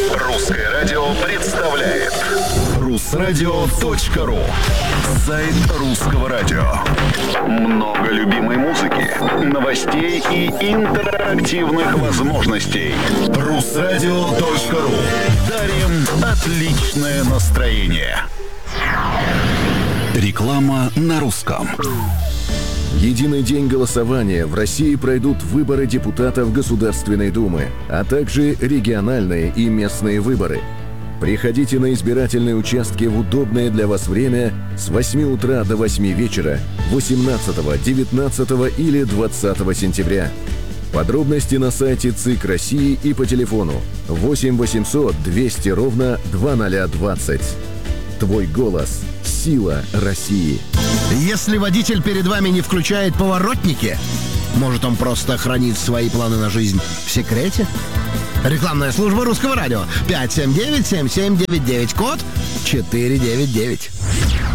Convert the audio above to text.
Русское радио представляет Русрадио.ру. Сайт русского радио. Много любимой музыки, новостей и интерактивных возможностей. Русрадио.ру. Дарим отличное настроение. Реклама на русском. Единый день голосования. В России пройдут выборы депутатов Государственной Думы, а также региональные и местные выборы. Приходите на избирательные участки в удобное для вас время с 8 утра до 8 вечера 18, 19 или 20 сентября. Подробности на сайте ЦИК России и по телефону 8 800 200 ровно 2020. Твой голос – сила России. Если водитель перед вами не включает поворотники, может, он просто хранит свои планы на жизнь в секрете? Рекламная служба Русского радио. 579-7799, код 499.